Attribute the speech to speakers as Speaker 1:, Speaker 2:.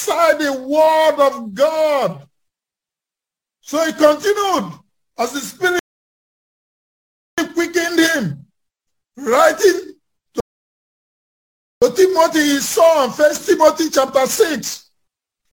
Speaker 1: aside the word of God. So he continued as the Spirit quickened him, writing to Timothy his son, 1 Timothy chapter 6,